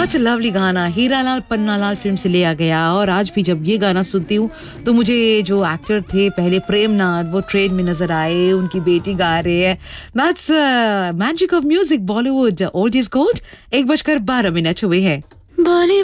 Such a lovely गाना Hiralal Pannalal film से लिया गया और आज भी जब ये गाना सुनती हूँ तो मुझे जो एक्टर थे पहले प्रेमनाथ वो ट्रेन में नजर आए उनकी बेटी गा रही है. That's magic of music Bollywood old is gold. 1:12 हुए हैं. बोली